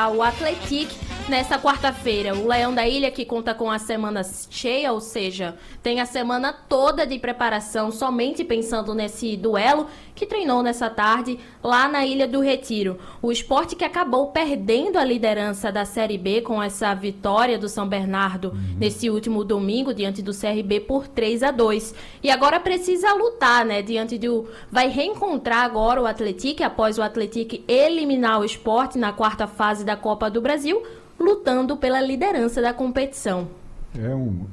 enfrentar o Atlético nessa quarta-feira. O Leão da Ilha, que conta com a semana cheia, ou seja, tem a semana toda de preparação somente pensando nesse duelo, que treinou nessa tarde lá na Ilha do Retiro. O Sport, que acabou perdendo a liderança da Série B com essa vitória do São Bernardo nesse último domingo diante do CRB por 3-2. E agora precisa lutar, né? Vai reencontrar agora o Atlético, após o Atlético eliminar o Sport na quarta fase da Copa do Brasil, lutando pela liderança da competição. É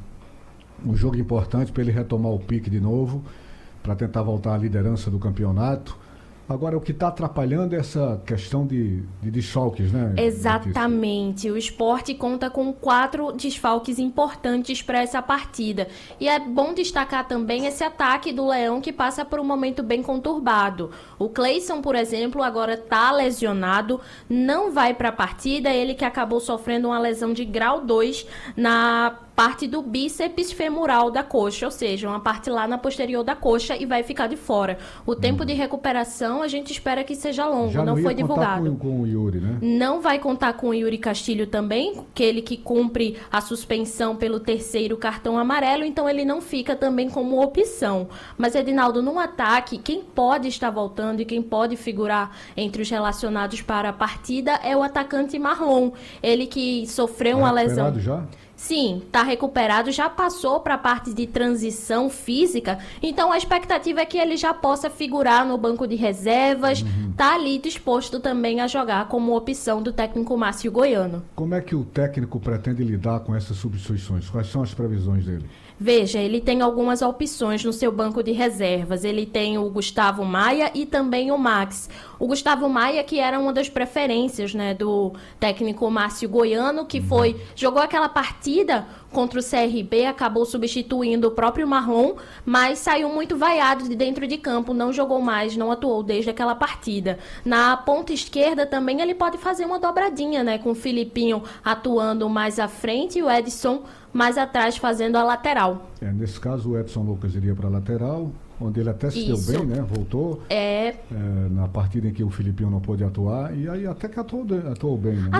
um jogo importante para ele retomar o pique de novo, para tentar voltar à liderança do campeonato. Agora, o que está atrapalhando é essa questão de desfalques, né? Exatamente. O Sport conta com 4 desfalques importantes para essa partida. E é bom destacar também esse ataque do Leão, que passa por um momento bem conturbado. O Cleison, por exemplo, agora está lesionado, não vai para a partida. Ele que acabou sofrendo uma lesão de grau 2 na parte do bíceps femoral da coxa, ou seja, uma parte lá na posterior da coxa, e vai ficar de fora. O tempo de recuperação a gente espera que seja longo, Já não foi divulgado. Com o Yuri, né? Não vai contar com o Yuri Castilho também, aquele que cumpre a suspensão pelo 3º cartão amarelo, então ele não fica também como opção. Mas, Edinaldo, no ataque, quem pode estar voltando e quem pode figurar entre os relacionados para a partida é o atacante Marlon. Ele que sofreu uma lesão. Já? Sim, está recuperado, já passou para a parte de transição física, então a expectativa é que ele já possa figurar no banco de reservas, está ali disposto também a jogar como opção do técnico Márcio Goiano. Como é que o técnico pretende lidar com essas substituições? Quais são as previsões dele? Veja, ele tem algumas opções no seu banco de reservas. Ele tem o Gustavo Maia e também o Max. O Gustavo Maia, que era uma das preferências, né, do técnico Márcio Goiano, que jogou aquela partida contra o CRB, acabou substituindo o próprio Marlon, mas saiu muito vaiado de dentro de campo, não jogou mais, não atuou desde aquela partida. Na ponta esquerda também ele pode fazer uma dobradinha, né, com o Filipinho atuando mais à frente e o Edson mais atrás fazendo a lateral. Nesse caso o Edson Lucas iria para a lateral, onde ele até se deu bem, né? Voltou na partida em que o Filipinho não pôde atuar, e aí até que atuou bem, né?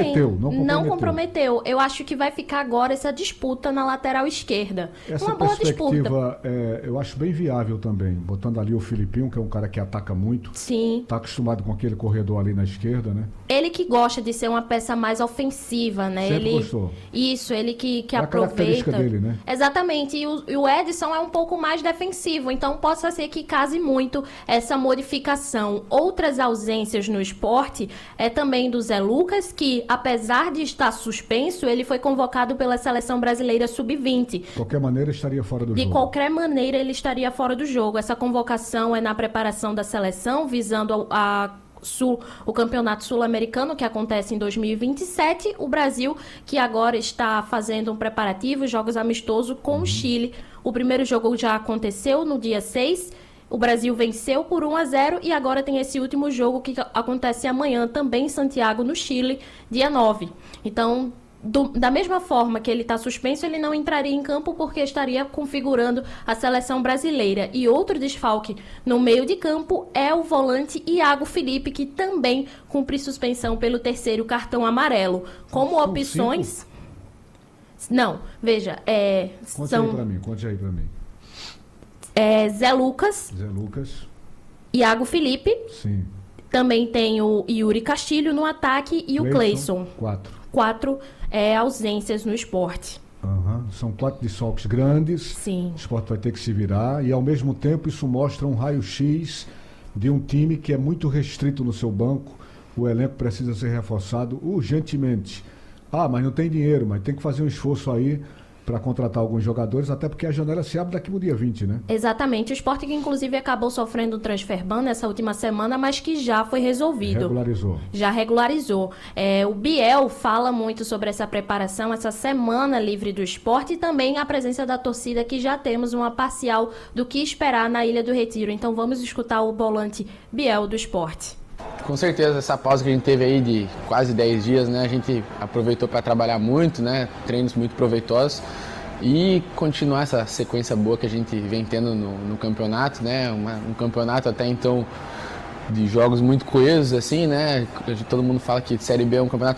Não comprometeu. Eu acho que vai ficar agora essa disputa na lateral esquerda. Essa uma boa disputa. Eu acho bem viável também, botando ali o Filipinho, que é um cara que ataca muito. Sim. Está acostumado com aquele corredor ali na esquerda, né? Ele que gosta de ser uma peça mais ofensiva, né? Sempre gostou. Isso, ele que é aproveita. A característica dele, né? Exatamente. E o Edson é um pouco mais defensivo, então possa ser que case muito essa modificação. Outras ausências no esporte é também do Zé Lucas, que apesar de estar suspenso, ele foi convocado pela Seleção Brasileira Sub-20. De qualquer maneira estaria fora do jogo. De qualquer maneira ele estaria fora do jogo. Essa convocação é na preparação da seleção, visando o Campeonato Sul-Americano, que acontece em 2027. O Brasil, que agora está fazendo um preparativo, jogos amistosos com o Chile. O primeiro jogo já aconteceu no dia 6. O Brasil venceu por 1-0 e agora tem esse último jogo que acontece amanhã, também em Santiago, no Chile, dia 9. Então, da mesma forma que ele está suspenso, ele não entraria em campo porque estaria configurando a seleção brasileira. E outro desfalque no meio de campo é o volante Iago Felipe, que também cumpre suspensão pelo 3º cartão amarelo. Como opções... 5? Não, veja, Conte aí pra mim. Zé Lucas, Iago Felipe, sim. Também tem o Yuri Castilho no ataque e o Cleison. 4 ausências no esporte. São 4 desfalques grandes. Sim. O esporte vai ter que se virar e, ao mesmo tempo, isso mostra um raio-x de um time que é muito restrito no seu banco. O elenco precisa ser reforçado urgentemente. Mas não tem dinheiro, mas tem que fazer um esforço aí para contratar alguns jogadores, até porque a janela se abre daqui no dia 20, né? Exatamente. O Sport, que inclusive acabou sofrendo um transfer ban nessa última semana, mas que já foi resolvido. Já regularizou. O Biel fala muito sobre essa preparação, essa semana livre do Sport, e também a presença da torcida, que já temos uma parcial do que esperar na Ilha do Retiro. Então vamos escutar o volante Biel do Sport. Com certeza, essa pausa que a gente teve aí de quase 10 dias, né, a gente aproveitou para trabalhar muito, né, treinos muito proveitosos e continuar essa sequência boa que a gente vem tendo no campeonato, né, um campeonato até então de jogos muito coesos, assim, né, todo mundo fala que Série B é um campeonato